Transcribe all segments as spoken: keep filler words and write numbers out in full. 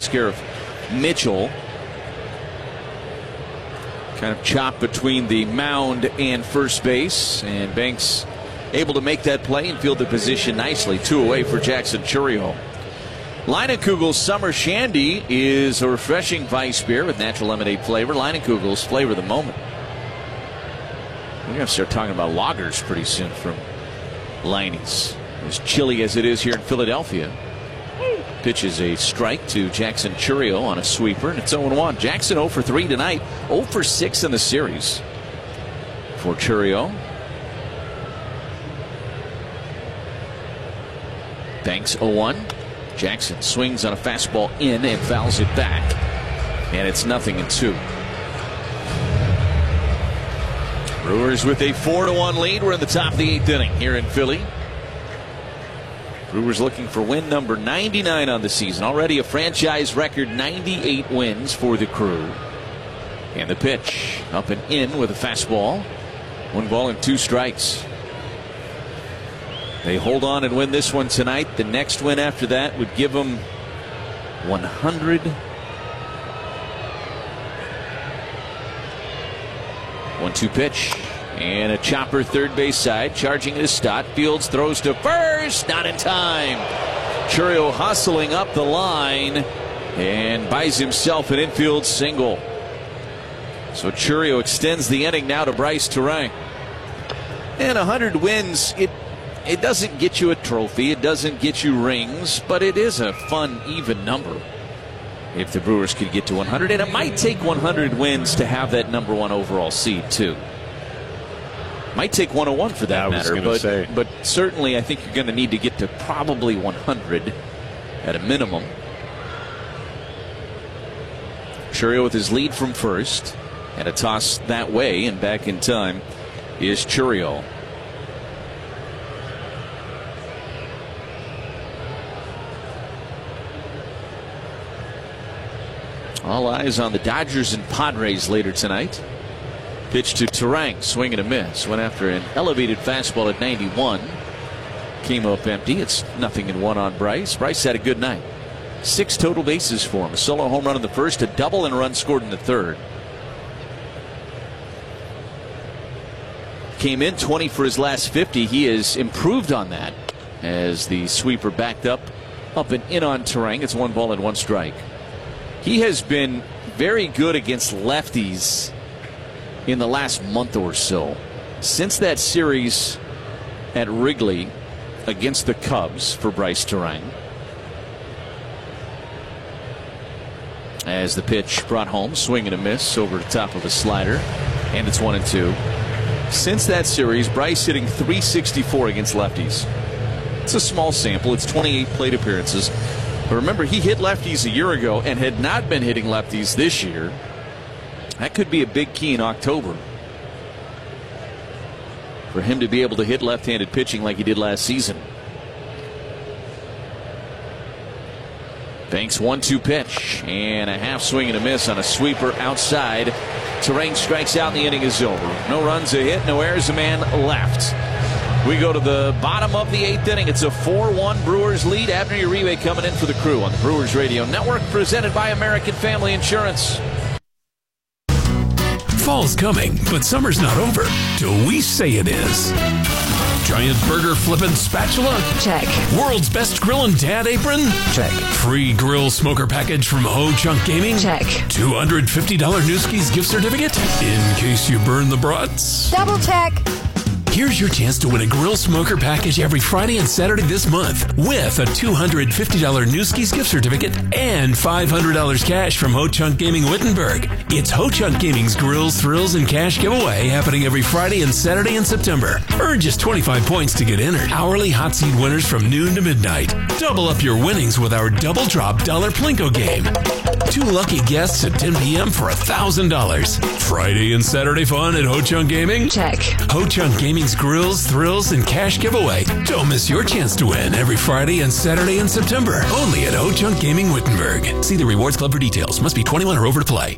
takes care of Mitchell. Kind of chopped between the mound and first base, and Banks able to make that play and field the position nicely. Two away for Jackson Chourio. Leinenkugel's Summer Shandy is a refreshing Weiss beer with natural lemonade flavor. Leinenkugel's flavor of the moment. We're going to start talking about lagers pretty soon from Leinie's. As chilly as it is here in Philadelphia. Pitches a strike to Jackson Chourio on a sweeper, and it's oh and one. Jackson oh for three tonight, oh for six in the series for Chourio. Banks oh one. Jackson swings on a fastball in and fouls it back, and it's nothing in two. Brewers with a four to one lead. We're in the top of the eighth inning here in Philly. Brewers looking for win number ninety-nine on the season. Already a franchise record ninety-eight wins for the Crew. And the pitch up and in with a fastball. One ball and two strikes. They hold on and win this one tonight. The next win after that would give them one hundred. one two pitch. And a chopper third base side. Charging it is Stott. Fields throws to first. Not in time. Chourio hustling up the line and buys himself an infield single. So Chourio extends the inning now to Bryce Turang. And one hundred wins. It it doesn't get you a trophy. It doesn't get you rings. But it is a fun, even number if the Brewers could get to one hundred. And it might take one hundred wins to have that number one overall seed, too. Might take one oh one for that matter, but, say. but certainly I think you're going to need to get to probably one hundred at a minimum. Chourio with his lead from first, and a toss that way, and back in time is Chourio. All eyes on the Dodgers and Padres later tonight. Pitch to Turang, swing and a miss. Went after an elevated fastball at ninety-one. Came up empty. It's nothing in one on Bryce. Bryce had a good night. Six total bases for him. A solo home run in the first, a double, and a run scored in the third. Came in twenty for his last fifty. He has improved on that as the sweeper backed up, up and in on Turang. It's one ball and one strike. He has been very good against lefties in the last month or so. Since that series at Wrigley against the Cubs for Bryce Turang. As the pitch brought home, swing and a miss over the top of a slider, and it's one and two. Since that series, Bryce hitting three sixty-four against lefties. It's a small sample. It's twenty-eight plate appearances. But remember, he hit lefties a year ago and had not been hitting lefties this year. That could be a big key in October for him to be able to hit left-handed pitching like he did last season. Banks one two pitch and a half swing and a miss on a sweeper outside. Turang strikes out and the inning is over. No runs, a hit, no errors, a man left. We go to the bottom of the eighth inning. It's a four one Brewers lead. Abner Uribe coming in for the Crew on the Brewers Radio Network, presented by American Family Insurance. Fall's coming, but summer's not over till we say it is. Giant burger flippin' spatula? Check. World's best grillin' dad apron? Check. Free grill smoker package from Ho Chunk Gaming? Check. two hundred fifty dollars Newski's gift certificate? In case you burn the brats? Double check. Here's your chance to win a grill smoker package every Friday and Saturday this month with a two hundred fifty dollars Newski's gift certificate and five hundred dollars cash from Ho Chunk Gaming Wittenberg. It's Ho Chunk Gaming's Grills, Thrills, and Cash giveaway happening every Friday and Saturday in September. Earn just twenty-five points to get entered. Hourly hot seat winners from noon to midnight. Double up your winnings with our Double Drop Dollar Plinko game. Two lucky guests at ten p.m. for one thousand dollars. Friday and Saturday fun at Ho Chunk Gaming? Check. Ho Chunk Gaming's Grills, Thrills, and Cash giveaway. Don't miss your chance to win every Friday and Saturday in September. Only at Ho Chunk Gaming Wittenberg. See the Rewards Club for details. Must be twenty-one or over to play.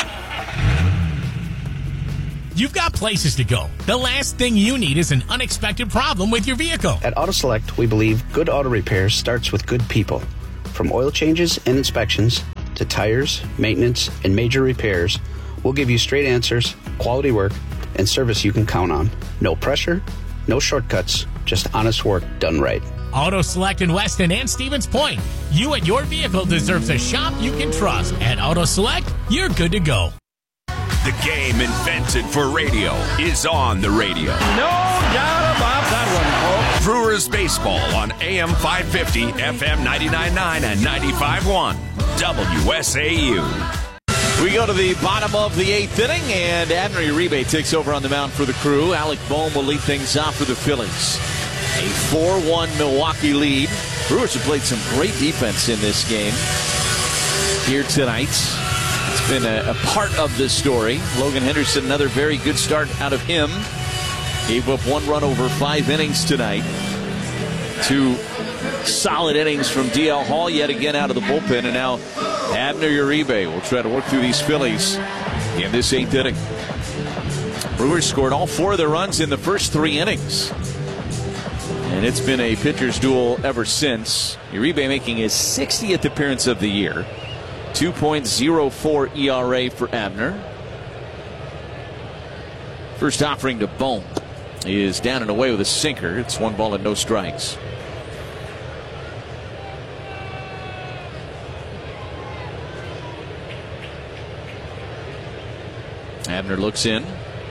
You've got places to go. The last thing you need is an unexpected problem with your vehicle. At AutoSelect, we believe good auto repair starts with good people. From oil changes and inspections to tires, maintenance, and major repairs, we'll give you straight answers, quality work, and service you can count on. No pressure, no shortcuts, just honest work done right. Auto Select in Weston and Stevens Point. You and your vehicle deserves a shop you can trust. At Auto Select, you're good to go. The game invented for radio is on the radio. No doubt about that one, folks. Brewers baseball on A M five fifty, F M ninety-nine point nine, and ninety-five point one. W S A U. We go to the bottom of the eighth inning, and Abner Uribe takes over on the mound for the Crew. Alec Bohm will lead things off for the Phillies. A four one Milwaukee lead. Brewers have played some great defense in this game here tonight. It's been a, a part of this story. Logan Henderson, another very good start out of him. Gave up one run over five innings tonight. Two solid innings from D L Hall yet again out of the bullpen. And now Abner Uribe will try to work through these Phillies in this eighth inning. Brewers scored all four of their runs in the first three innings. And it's been a pitcher's duel ever since. Uribe making his sixtieth appearance of the year. two point oh four E R A for Abner. First offering to Bohm is down and away with a sinker. It's one ball and no strikes. Abner looks in.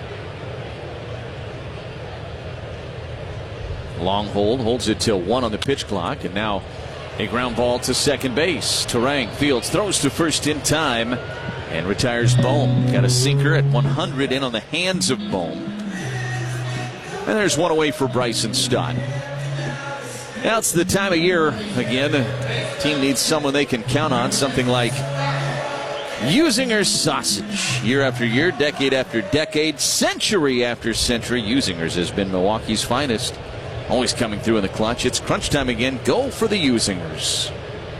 Long hold, holds it till one on the pitch clock, and now a ground ball to second base. Turang fields, throws to first in time, and retires Bohm. Got a sinker at one hundred in on the hands of Bohm. And there's one away for Bryson Stott. Now it's the time of year again. The team needs someone they can count on, something like Usinger's sausage. Year after year, decade after decade, century after century, Usinger's has been Milwaukee's finest. Always coming through in the clutch. It's crunch time again. Go for the Usingers.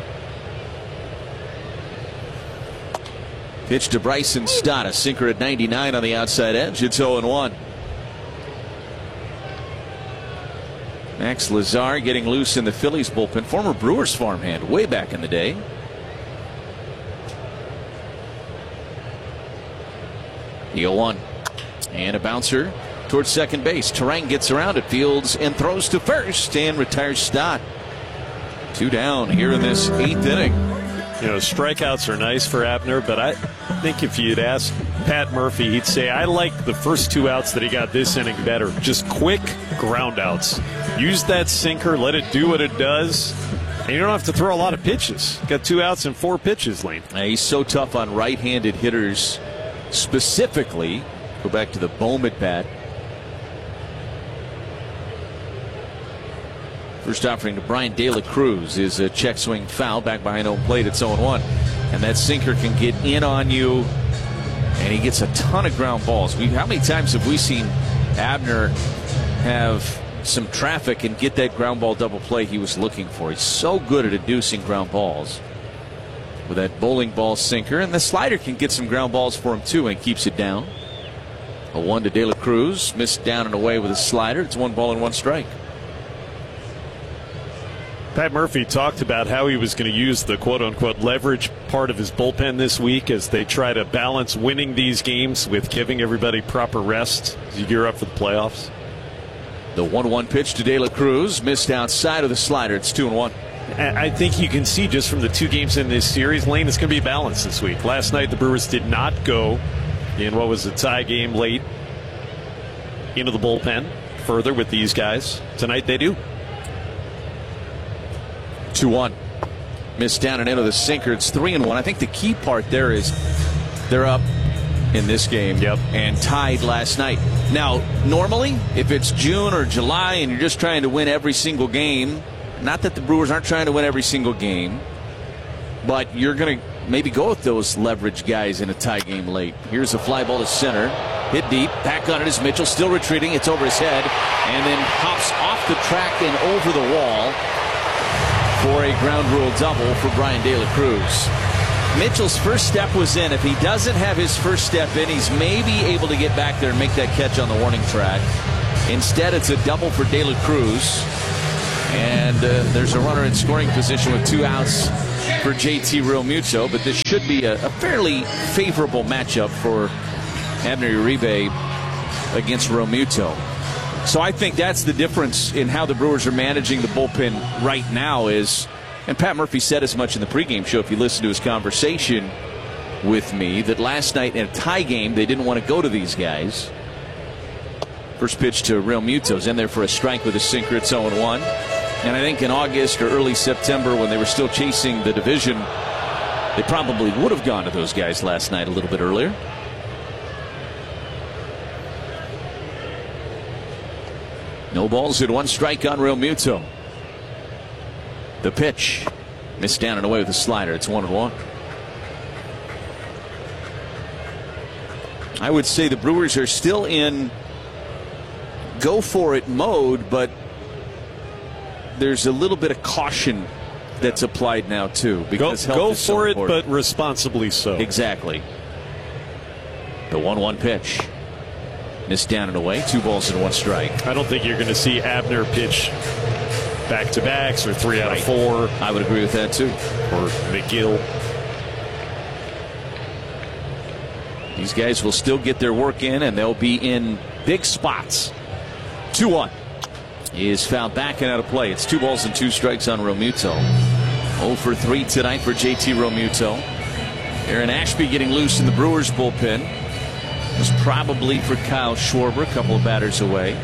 Pitch to Bryson Stott. A sinker at ninety-nine on the outside edge. It's oh and one. Max Lazar getting loose in the Phillies bullpen. Former Brewers farmhand way back in the day. The oh one. And a bouncer towards second base. Turang gets around it, fields and throws to first, and retires Stott. Two down here in this eighth inning. You know, strikeouts are nice for Abner, but I think if you'd ask Pat Murphy, he'd say, I like the first two outs that he got this inning better. Just quick ground outs. Use that sinker, let it do what it does, and you don't have to throw a lot of pitches. Got two outs and four pitches, Lane. Now, he's so tough on right-handed hitters specifically. Go back to the Bohm at bat. First offering to Brian De La Cruz is a check swing foul back behind home plate. It's oh and one. And that sinker can get in on you, and he gets a ton of ground balls. We, how many times have we seen Abner have some traffic and get that ground ball double play he was looking for? He's so good at inducing ground balls with that bowling ball sinker. And the slider can get some ground balls for him, too, and keeps it down. A one to De La Cruz. Missed down and away with a slider. It's one ball and one strike. Pat Murphy talked about how he was going to use the quote-unquote leverage part of his bullpen this week as they try to balance winning these games with giving everybody proper rest as you gear up for the playoffs. The one one pitch to De La Cruz, missed outside of the slider. It's two and one. I think you can see just from the two games in this series, Lane, it's going to be balanced this week. Last night the Brewers did not go in what was a tie game late into the bullpen further with these guys. Tonight they do. two one. Missed down and into the sinker. It's three and one. I think the key part there is they're up in this game yep. and tied last night. Now, normally, if it's June or July and you're just trying to win every single game, not that the Brewers aren't trying to win every single game, but you're going to maybe go with those leverage guys in a tie game late. Here's a fly ball to center. Hit deep. Back on it is Mitchell. Still retreating. It's over his head. And then hops off the track and over the wall for a ground rule double for Brian De La Cruz. Mitchell's first step was in. If he doesn't have his first step in, he's maybe able to get back there and make that catch on the warning track. Instead, it's a double for De La Cruz. And uh, there's a runner in scoring position with two outs for J T Realmuto, but this should be a, a fairly favorable matchup for Abner Uribe against Realmuto. So I think that's the difference in how the Brewers are managing the bullpen right now is, and Pat Murphy said as much in the pregame show if you listen to his conversation with me, that last night in a tie game they didn't want to go to these guys. First pitch to Realmuto's in there for a strike with a sinker. It's oh and one. And I think in August or early September when they were still chasing the division, they probably would have gone to those guys last night a little bit earlier. No balls and one strike on Realmuto. The pitch. Missed down and away with the slider. It's one and one. I would say the Brewers are still in go for it mode, but there's a little bit of caution that's applied now too. Because go, go for so it, important. but responsibly so. Exactly. The one one pitch. Missed down and away. Two balls and one strike. I don't think you're going to see Abner pitch back-to-backs or three out Right. of four. I would agree with that too. Or McGill. These guys will still get their work in, and they'll be in big spots. two one. He is fouled back and out of play. It's two balls and two strikes on Realmuto. oh for three tonight for J T Realmuto. Aaron Ashby getting loose in the Brewers bullpen. It was probably for Kyle Schwarber, a couple of batters away.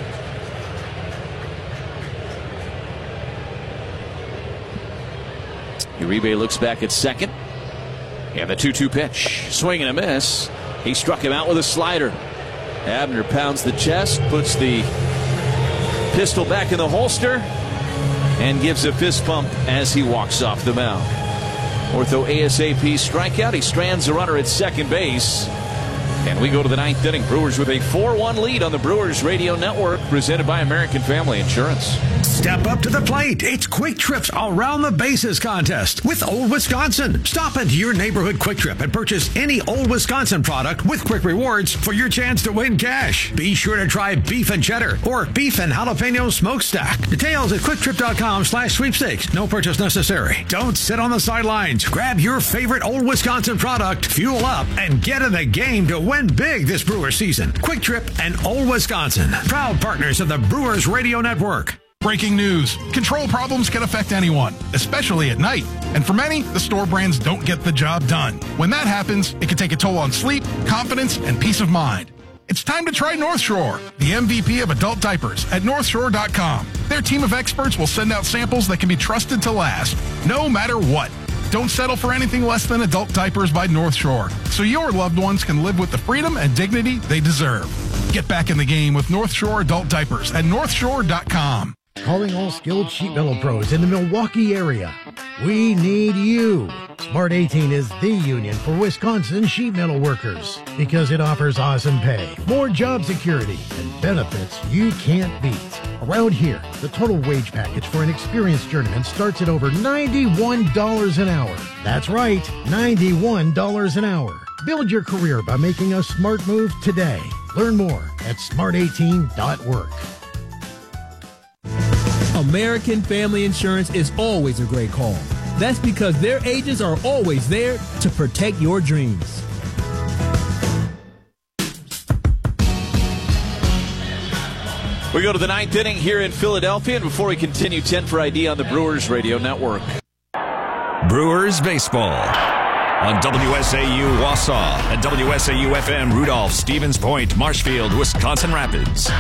Uribe looks back at second. And the two two pitch. Swing and a miss. He struck him out with a slider. Abner pounds the chest, puts the pistol back in the holster, and gives a fist pump as he walks off the mound. Ortho ASAP strikeout. He strands a runner at second base. And we go to the ninth inning. Brewers with a four one lead on the Brewers Radio Network, presented by American Family Insurance. Step up to the plate. It's Quick Trip's Around the Bases contest with Old Wisconsin. Stop into your neighborhood Quick Trip and purchase any Old Wisconsin product with Quick Rewards for your chance to win cash. Be sure to try beef and cheddar or beef and jalapeno smokestack. Details at quicktrip.com slash sweepstakes. No purchase necessary. Don't sit on the sidelines. Grab your favorite Old Wisconsin product, fuel up, and get in the game to win big this Brewer season. Quick Trip and Old Wisconsin, proud partners of the Brewers Radio Network. Breaking news. Control problems can affect anyone, especially at night. And for many, the store brands don't get the job done. When that happens, it can take a toll on sleep, confidence, and peace of mind. It's time to try North Shore, the M V P of adult diapers at north shore dot com. Their team of experts will send out samples that can be trusted to last, no matter what. Don't settle for anything less than adult diapers by North Shore, so your loved ones can live with the freedom and dignity they deserve. Get back in the game with North Shore adult diapers at north shore dot com. Calling all skilled sheet metal pros in the Milwaukee area. We need you. Smart eighteen is the union for Wisconsin sheet metal workers because it offers awesome pay, more job security, and benefits you can't beat. Around here, the total wage package for an experienced journeyman starts at over ninety-one dollars an hour. That's right, ninety-one dollars an hour. Build your career by making a smart move today. Learn more at smart eighteen dot work. American Family Insurance is always a great call. That's because their agents are always there to protect your dreams. We go to the ninth inning here in Philadelphia, and before we continue, ten for I D on the Brewers Radio Network. Brewers Baseball on W S A U Wausau and W S A U F M Rudolph, Stevens Point, Marshfield, Wisconsin Rapids.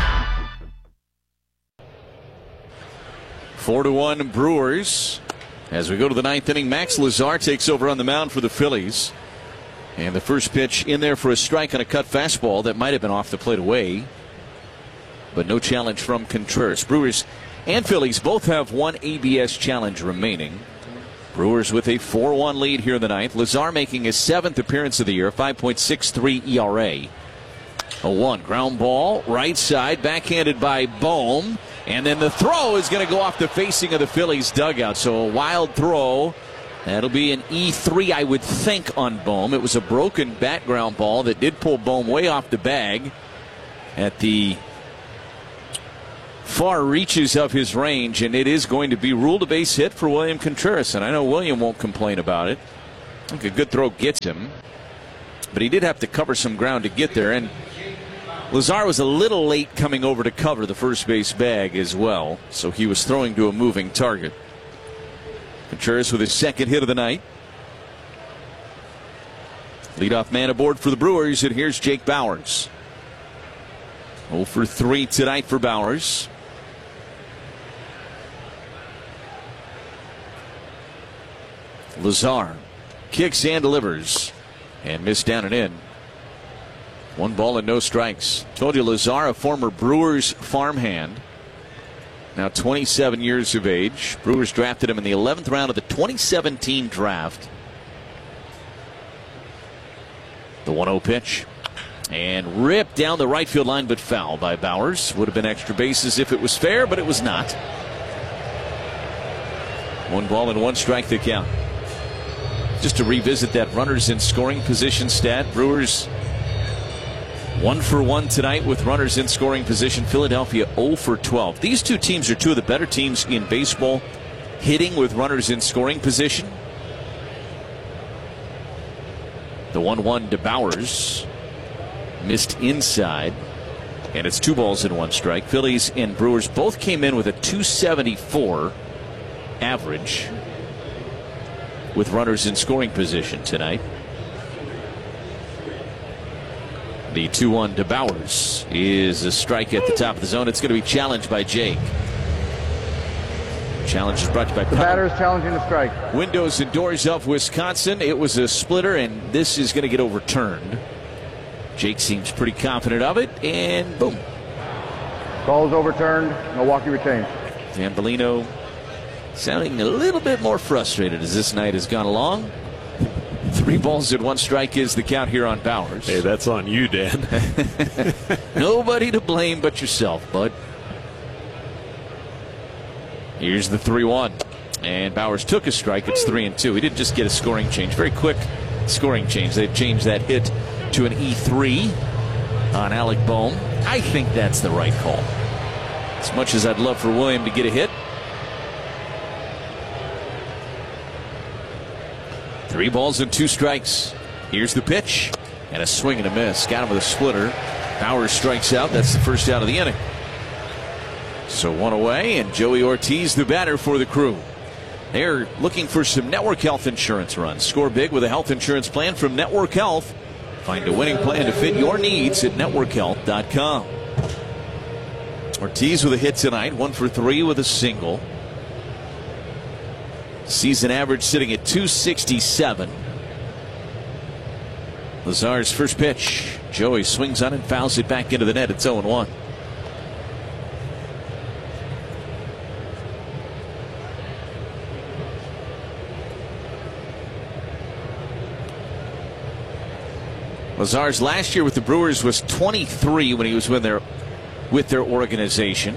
Four to one Brewers. As we go to the ninth inning, Max Lazar takes over on the mound for the Phillies. And the first pitch in there for a strike on a cut fastball that might have been off the plate away. But no challenge from Contreras. Brewers and Phillies both have one A B S challenge remaining. Brewers with a four one lead here in the ninth. Lazar making his seventh appearance of the year, five point six three E R A. A one ground ball, right side, backhanded by Bohm. And then the throw is going to go off the facing of the Phillies dugout. So a wild throw. That'll be an E three, I would think, on Bohm. It was a broken bat ground ball that did pull Bohm way off the bag at the far reaches of his range, and it is going to be ruled a base hit for William Contreras. And I know William won't complain about it. I think a good throw gets him, but he did have to cover some ground to get there. And Lazar was a little late coming over to cover the first base bag as well, so he was throwing to a moving target. Contreras with his second hit of the night. Leadoff man aboard for the Brewers, and here's Jake Bauers. oh for three tonight for Bauers. Lazar kicks and delivers, and missed down and in. One ball and no strikes. Told you, Lazar, a former Brewers farmhand, now twenty-seven years of age. Brewers drafted him in the eleventh round of the twenty seventeen draft. The one oh pitch. And ripped down the right field line, but foul by Bauers. Would have been extra bases if it was fair, but it was not. One ball and one strike to count. Just to revisit that runners in scoring position stat, Brewers one for one tonight with runners in scoring position. Philadelphia oh for twelve. These two teams are two of the better teams in baseball hitting with runners in scoring position. The one one to Bauers. Missed inside. And it's two balls and one strike. Phillies and Brewers both came in with a two seventy-four average with runners in scoring position tonight. The two one to Bauers is a strike at the top of the zone. It's going to be challenged by Jake. Challenge is brought to you by the batter is challenging the strike. Windows and Doors of Wisconsin. It was a splitter, and this is going to get overturned. Jake seems pretty confident of it, and boom. Ball is overturned. Milwaukee retains. Dan Bellino sounding a little bit more frustrated as this night has gone along. Three balls and one strike is the count here on Bauers. Hey, that's on you, Dan. Nobody to blame but yourself, bud. Here's the three one. And Bauers took a strike. It's three and two. He didn't just get a scoring change. Very quick scoring change. They've changed that hit to an E three on Alec Bohm. I think that's the right call. As much as I'd love for William to get a hit. Three balls and two strikes. Here's the pitch. And a swing and a miss. Got him with a splitter. Bauers strikes out. That's the first out of the inning. So one away, and Joey Ortiz the batter for the Crew. They're looking for some Network Health insurance runs. Score big with a health insurance plan from Network Health. Find a winning plan to fit your needs at network health dot com. Ortiz with a hit tonight. One for three with a single. Season average sitting at two sixty-seven. Lazar's first pitch. Joey swings on it, fouls it back into the net. It's oh one. Lazar's last year with the Brewers was twenty-three when he was with their, with their organization.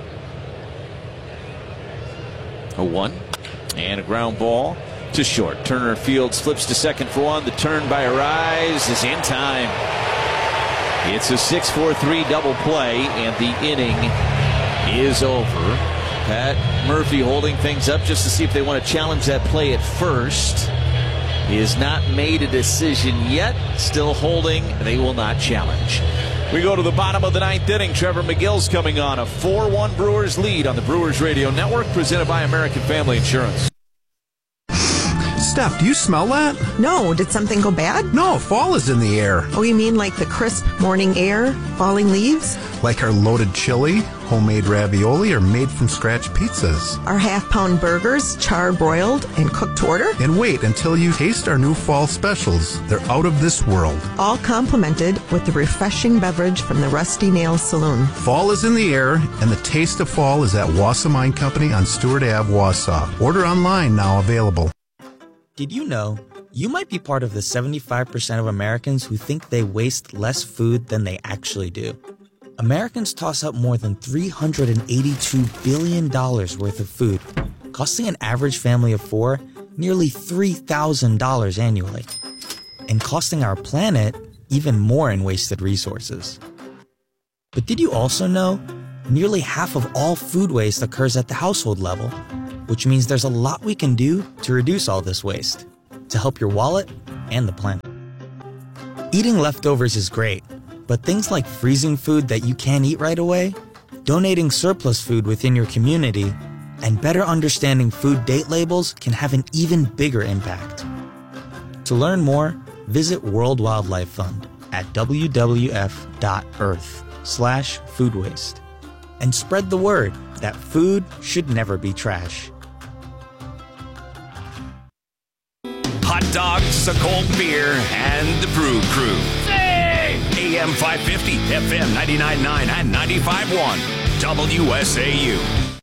A one. And a ground ball to short. Turner Fields flips to second for one. The turn by Arise is in time. It's a six four three double play, and the inning is over. Pat Murphy holding things up just to see if they want to challenge that play at first. He has not made a decision yet. Still holding. They will not challenge. We go to the bottom of the ninth inning. Trevor McGill's coming on. A four one Brewers lead on the Brewers Radio Network, presented by American Family Insurance. Steph, do you smell that? No. Did something go bad? No, fall is in the air. Oh, you mean like the crisp morning air, falling leaves? Like our loaded chili, homemade ravioli, or made from scratch pizzas. Our half-pound burgers, char-broiled and cooked to order. And wait until you taste our new fall specials. They're out of this world. All complimented with the refreshing beverage from the Rusty Nail Saloon. Fall is in the air, and the taste of fall is at Wausau Mine Company on Stewart Avenue, Wausau. Order online now available. Did you know you might be part of the seventy-five percent of Americans who think they waste less food than they actually do? Americans toss out more than three hundred eighty-two billion dollars worth of food, costing an average family of four nearly three thousand dollars annually, and costing our planet even more in wasted resources. But did you also know Nearly half of all food waste occurs at the household level, which means there's a lot we can do to reduce all this waste, to help your wallet and the planet. Eating leftovers is great, but things like freezing food that you can't eat right away, donating surplus food within your community, and better understanding food date labels can have an even bigger impact. To learn more, visit World Wildlife Fund at w w f dot earth slash food waste and spread the word that food should never be trash. Hot dogs, a cold beer, and the Brew Crew. Hey! A M five fifty, F M ninety-nine point nine, and ninety-five point one. W S A U.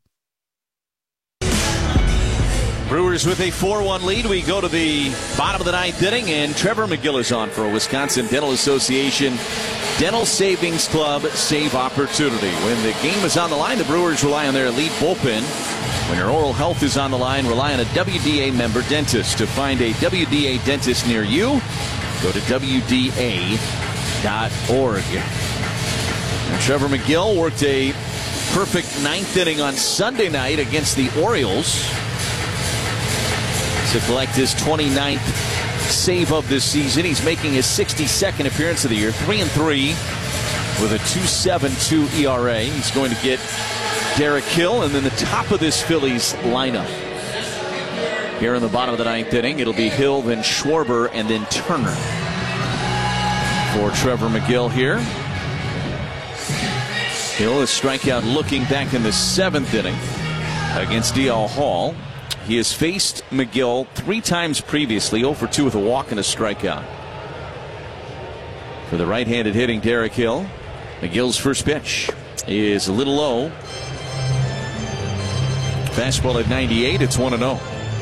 Brewers with a four one lead. We go to the bottom of the ninth inning, and Trevor McGill is on for a Wisconsin Dental Association Dental Savings Club save opportunity. When the game is on the line, the Brewers rely on their elite bullpen. When your oral health is on the line, rely on a W D A member dentist. To find a W D A dentist near you, go to W D A dot org. And Trevor McGill worked a perfect ninth inning on Sunday night against the Orioles to collect his twenty-ninth save of this season. He's making his sixty-second appearance of the year, three and three with a two point seven two E R A. He's going to get Derek Hill and then the top of this Phillies lineup. Here in the bottom of the ninth inning, it'll be Hill, then Schwarber, and then Turner for Trevor McGill here. Hill is strikeout looking back in the seventh inning against D L Hall. He has faced McGill three times previously, oh for two with a walk and a strikeout. For the right-handed hitting Derek Hill, McGill's first pitch is a little low. Fastball at ninety-eight, it's one and oh.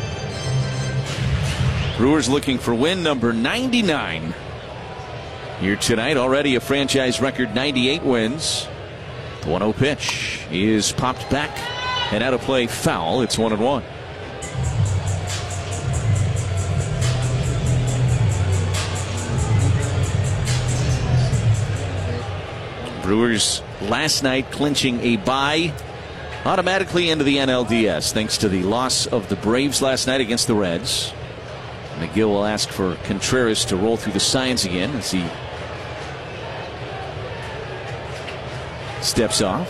Brewers looking for win number ninety-nine here tonight. Already a franchise record ninety-eight wins. The one oh pitch is popped back and out of play, foul. It's one and one. Brewers last night clinching a bye automatically into the N L D S thanks to the loss of the Braves last night against the Reds. McGill will ask for Contreras to roll through the signs again as he steps off.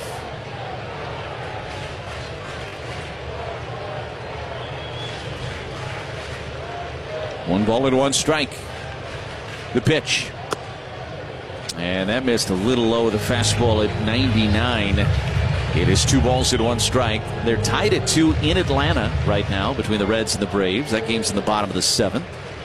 One ball and one strike. The pitch. And that missed a little low with a fastball at ninety-nine. It is two balls and one strike. They're tied at two in Atlanta right now between the Reds and the Braves. That game's in the bottom of the seventh.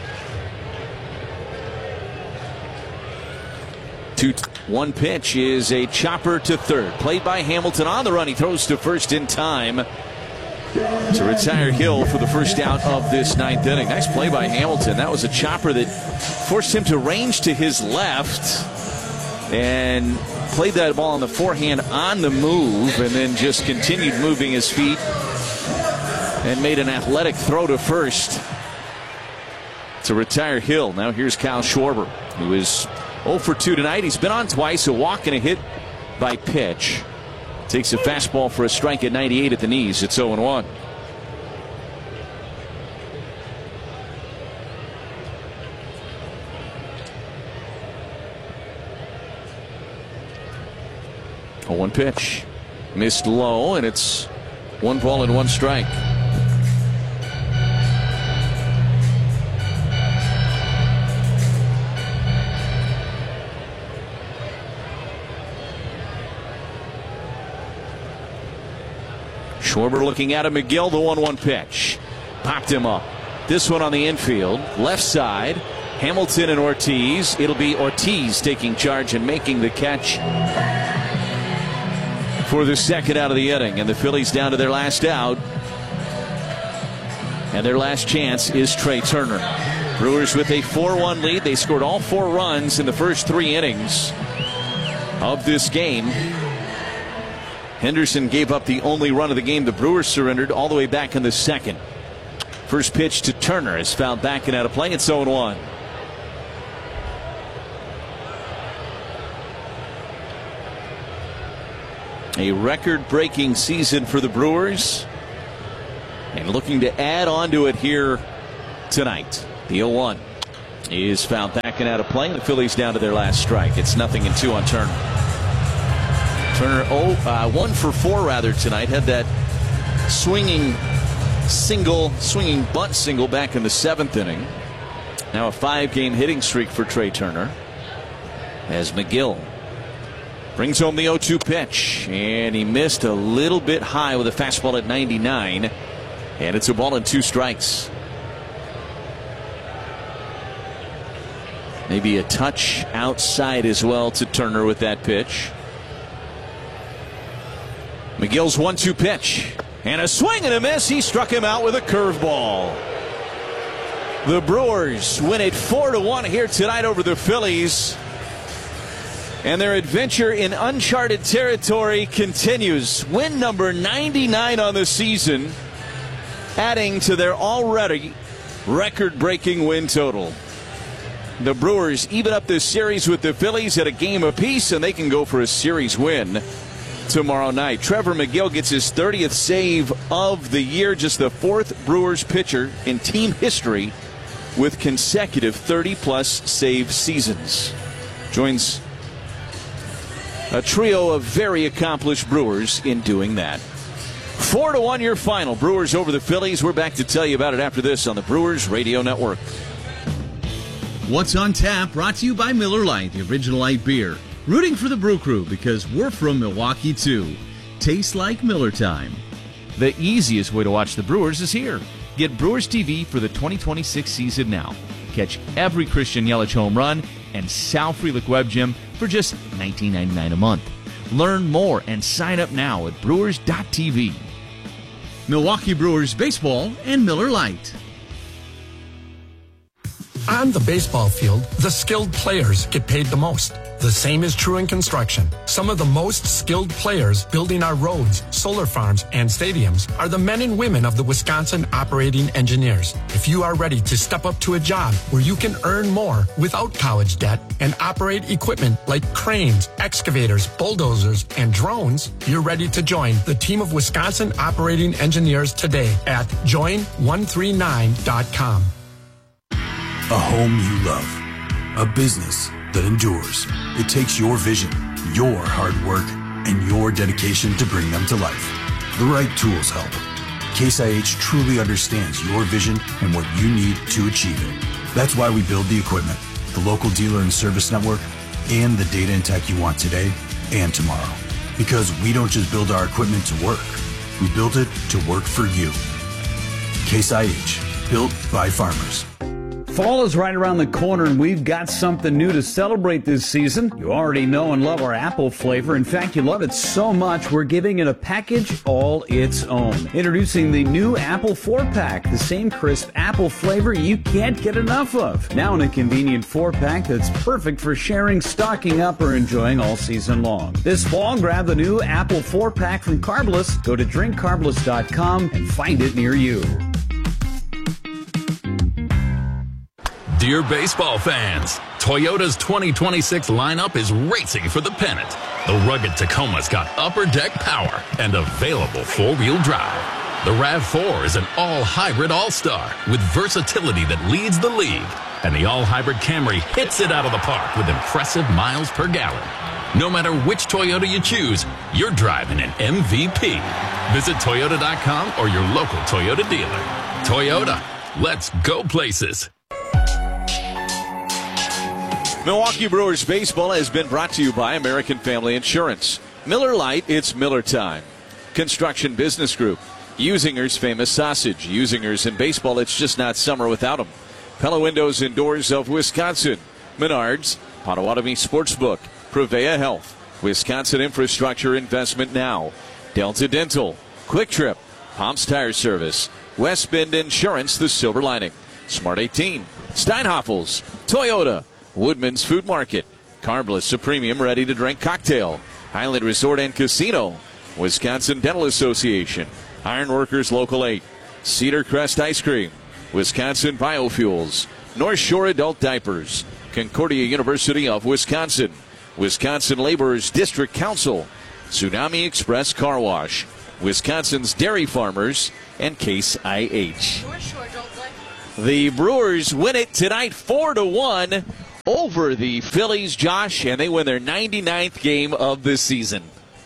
Two, one pitch is a chopper to third. Played by Hamilton on the run. He throws to first in time to retire Hill for the first out of this ninth inning. Nice play by Hamilton. That was a chopper that forced him to range to his left and played that ball on the forehand on the move and then just continued moving his feet and made an athletic throw to first to retire Hill. Now here's Kyle Schwarber, who is oh for two tonight. He's been on twice, a walk and a hit by pitch. Takes a fastball for a strike at ninety-eight at the knees. It's oh and one. oh one pitch. Missed low, and it's one ball and one strike. Schwarber looking at him. McGill, the one one pitch. Popped him up. This one on the infield. Left side. Hamilton and Ortiz. It'll be Ortiz taking charge and making the catch for the second out of the inning. And the Phillies down to their last out. And their last chance is Trey Turner. Brewers with a four one lead. They scored all four runs in the first three innings of this game. Henderson gave up the only run of the game. The Brewers surrendered all the way back in the second. First pitch to Turner is fouled back and out of play. It's oh and one. A record-breaking season for the Brewers, and looking to add on to it here tonight. The oh one is fouled back and out of play. The Phillies down to their last strike. It's nothing and two on Turner. Turner oh, uh, one for four rather tonight. Had that swinging single, swinging bunt single back in the seventh inning. Now a five-game hitting streak for Trey Turner as McGill brings home the oh two pitch, and he missed a little bit high with a fastball at ninety-nine, and it's a ball and two strikes. Maybe a touch outside as well to Turner with that pitch. McGill's one two pitch, and a swing and a miss. He struck him out with a curveball. The Brewers win it four to one here tonight over the Phillies, and their adventure in uncharted territory continues. Win number ninety-nine on the season, adding to their already record-breaking win total. The Brewers even up this series with the Phillies at a game apiece, and they can go for a series win tomorrow night. Trevor McGill gets his thirtieth save of the year, just the fourth Brewers pitcher in team history with consecutive thirty-plus save seasons. Joins a trio of very accomplished Brewers in doing that. Four to one your final. Brewers over the Phillies. We're back to tell you about it after this on the Brewers Radio Network. What's on Tap, brought to you by Miller Lite, the original light beer. Rooting for the Brew Crew because we're from Milwaukee too. Tastes like Miller time. The easiest way to watch the Brewers is here. Get Brewers T V for the twenty twenty-six season now. Catch every Christian Yelich home run and Sal Frelick Web Gym for just nineteen ninety-nine a month. Learn more and sign up now at brewers dot t v. Milwaukee Brewers Baseball and Miller Lite. On the baseball field, the skilled players get paid the most. The same is true in construction. Some of the most skilled players building our roads, solar farms, and stadiums are the men and women of the Wisconsin Operating Engineers. If you are ready to step up to a job where you can earn more without college debt and operate equipment like cranes, excavators, bulldozers, and drones, you're ready to join the team of Wisconsin Operating Engineers today at join one three nine dot com. A home you love. A business that endures. It takes your vision, your hard work, and your dedication to bring them to life. The right tools help. Case I H truly understands your vision and what you need to achieve it. That's why we build the equipment, the local dealer and service network, and the data and tech you want today and tomorrow. Because we don't just build our equipment to work. We build it to work for you. Case I H, built by farmers. Fall is right around the corner, and we've got something new to celebrate this season. You already know and love our apple flavor. In fact, you love it so much, we're giving it a package all its own. Introducing the new Apple four-pack, the same crisp apple flavor you can't get enough of. Now in a convenient four-pack that's perfect for sharing, stocking up, or enjoying all season long. This fall, grab the new Apple four-pack from Carbless. Go to drink carbless dot com and find it near you. Dear baseball fans, Toyota's twenty twenty-six lineup is racing for the pennant. The rugged Tacoma's got upper deck power and available four-wheel drive. The RAV four is an all-hybrid all-star with versatility that leads the league. And the all-hybrid Camry hits it out of the park with impressive miles per gallon. No matter which Toyota you choose, you're driving an M V P. Visit Toyota dot com or your local Toyota dealer. Toyota, let's go places. Milwaukee Brewers baseball has been brought to you by American Family Insurance. Miller Lite, it's Miller time. Construction Business Group. Usinger's famous sausage. Usinger's in baseball, it's just not summer without them. Pella Windows and Doors of Wisconsin. Menards. Potawatomi Sportsbook. Prevea Health. Wisconsin Infrastructure Investment Now. Delta Dental. Quick Trip. Palms Tire Service. West Bend Insurance, the silver lining. Smart eighteen. Steinhoffels. Toyota. Woodman's Food Market. Carbless, a premium ready-to-drink cocktail. Highland Resort and Casino. Wisconsin Dental Association. Ironworkers Local eight. Cedar Crest Ice Cream. Wisconsin Biofuels. North Shore Adult Diapers. Concordia University of Wisconsin. Wisconsin Laborers District Council. Tsunami Express Car Wash, Wisconsin's Dairy Farmers, and Case I H. The Brewers win it tonight four to one over the Phillies, Josh, and they win their ninety-ninth game of the season.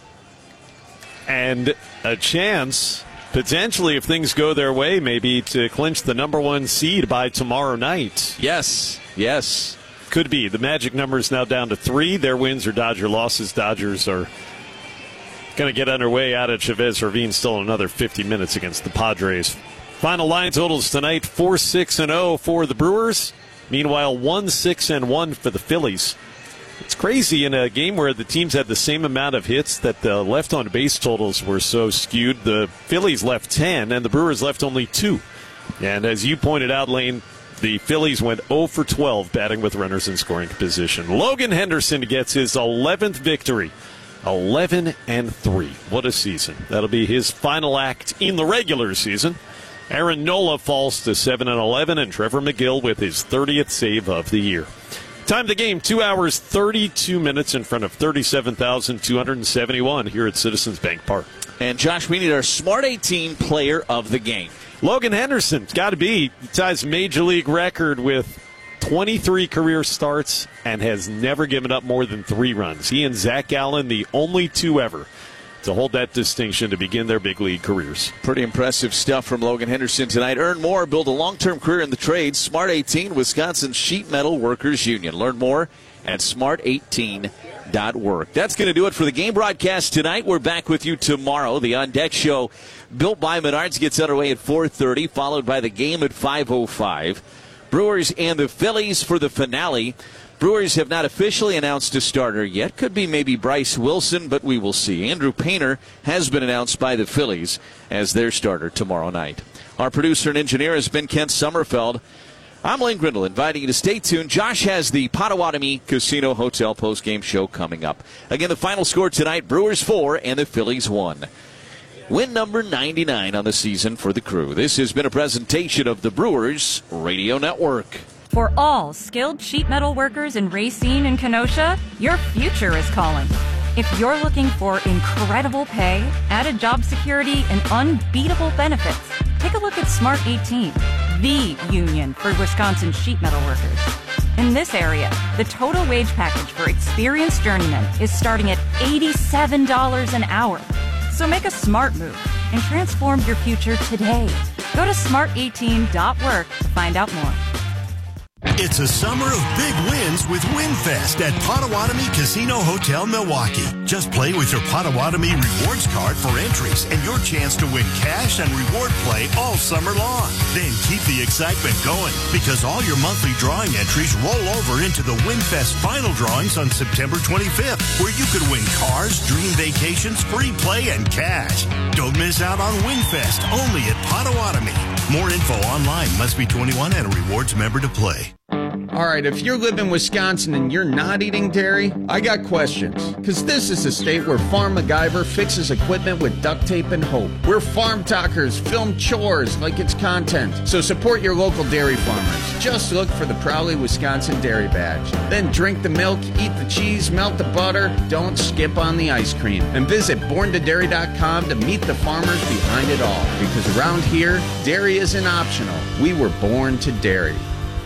And a chance, potentially, if things go their way, maybe to clinch the number one seed by tomorrow night. Yes, yes. Could be. The magic number is now down to three. Their wins or Dodger losses. Dodgers are going to get underway out at Chavez Ravine still in another fifty minutes against the Padres. Final line totals tonight, four six and oh for the Brewers. Meanwhile, one six and one for the Phillies. It's crazy in a game where the teams had the same amount of hits that the left-on-base totals were so skewed. The Phillies left ten, and the Brewers left only two. And as you pointed out, Lane, the Phillies went oh for twelve batting with runners in scoring position. Logan Henderson gets his eleventh victory. eleven and three. What a season. That'll be his final act in the regular season. Aaron Nola falls to seven and eleven, and Trevor McGill with his thirtieth save of the year. Time of the game, two hours, thirty-two minutes in front of thirty-seven thousand two hundred seventy-one here at Citizens Bank Park. And, Josh, we need our Smart eighteen player of the game. Logan Henderson's got to be. He ties Major League record with twenty-three career starts and has never given up more than three runs. He and Zach Allen, the only two ever to hold that distinction to begin their big league careers. Pretty impressive stuff from Logan Henderson tonight. Earn more, build a long-term career in the trades. Smart eighteen, Wisconsin Sheet Metal Workers Union. Learn more at smart eighteen dot work. That's going to do it for the game broadcast tonight. We're back with you tomorrow. The On Deck Show, built by Menards, gets underway at four thirty, followed by the game at five oh five. Brewers and the Phillies for the finale. Brewers have not officially announced a starter yet. Could be maybe Bryce Wilson, but we will see. Andrew Painter has been announced by the Phillies as their starter tomorrow night. Our producer and engineer has been Kent Sommerfeld. I'm Lane Grindle, inviting you to stay tuned. Josh has the Potawatomi Casino Hotel postgame show coming up. Again, the final score tonight, Brewers four and the Phillies one. Win number ninety-nine on the season for the Crew. This has been a presentation of the Brewers Radio Network. For all skilled sheet metal workers in Racine and Kenosha, your future is calling. If you're looking for incredible pay, added job security, and unbeatable benefits, take a look at Smart eighteen, the union for Wisconsin sheet metal workers. In this area, the total wage package for experienced journeymen is starting at eighty-seven dollars an hour. So make a smart move and transform your future today. Go to smart eighteen dot work to find out more. It's a summer of big wins with WinFest at Potawatomi Casino Hotel Milwaukee. Just play with your Potawatomi Rewards card for entries and your chance to win cash and reward play all summer long. Then keep the excitement going because all your monthly drawing entries roll over into the WinFest final drawings on September twenty-fifth, where you could win cars, dream vacations, free play, and cash. Don't miss out on WinFest, only at Potawatomi. More info online. Must be twenty-one and a rewards member to play. All right, if you live in Wisconsin and you're not eating dairy, I got questions. Because this is a state where Farm MacGyver fixes equipment with duct tape and hope. Where Farm Talkers film chores like it's content. So support your local dairy farmers. Just look for the Proudly Wisconsin Dairy Badge. Then drink the milk, eat the cheese, melt the butter. Don't skip on the ice cream. And visit born to dairy dot com to meet the farmers behind it all. Because around here, dairy isn't optional. We were born to dairy.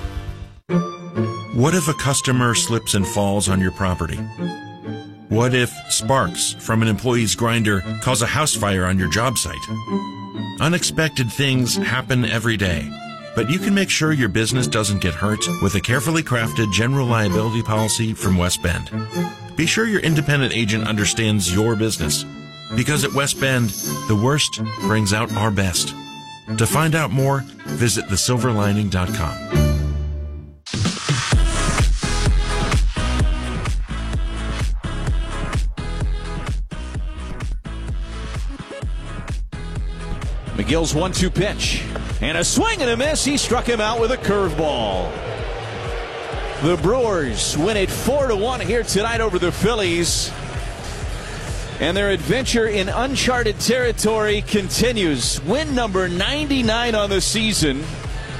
What if a customer slips and falls on your property? What if sparks from an employee's grinder cause a house fire on your job site? Unexpected things happen every day, but you can make sure your business doesn't get hurt with a carefully crafted general liability policy from West Bend. Be sure your independent agent understands your business, because at West Bend, the worst brings out our best. To find out more, visit the silver lining dot com. McGill's one two pitch. And a swing and a miss. He struck him out with a curveball. The Brewers win it four to one here tonight over the Phillies. And their adventure in uncharted territory continues. Win number ninety-nine on the season,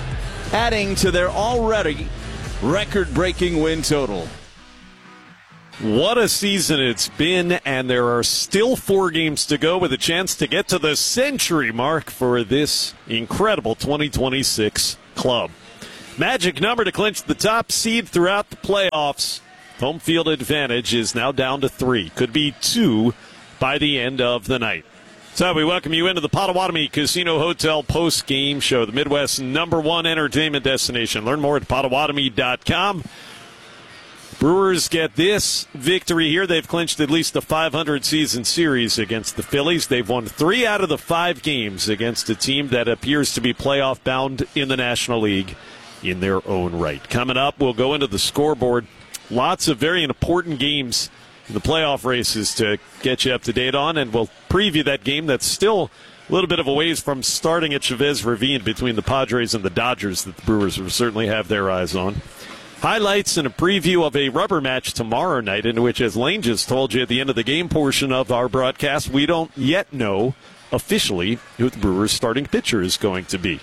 adding to their already record-breaking win total. What a season it's been, and there are still four games to go with a chance to get to the century mark for this incredible twenty twenty-six club. Magic number to clinch the top seed throughout the playoffs. Home field advantage is now down to three. Could be two by the end of the night. So we welcome you into the Potawatomi Casino Hotel post-game show, the Midwest's number one entertainment destination. Learn more at Potawatomi dot com. Brewers get this victory here. They've clinched at least a five hundred season series against the Phillies. They've won three out of the five games against a team that appears to be playoff bound in the National League in their own right. Coming up, we'll go into the scoreboard. Lots of very important games in the playoff races to get you up to date on, and we'll preview that game that's still a little bit of a ways from starting at Chavez Ravine between the Padres and the Dodgers that the Brewers will certainly have their eyes on. Highlights and a preview of a rubber match tomorrow night, in which, as Lane just told you at the end of the game portion of our broadcast, we don't yet know officially who the Brewers' starting pitcher is going to be.